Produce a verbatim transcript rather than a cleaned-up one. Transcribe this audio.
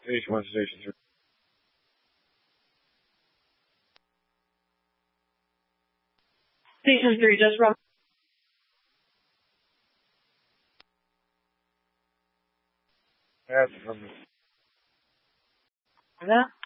Station one, station three. Station three, just run. That's from Yeah.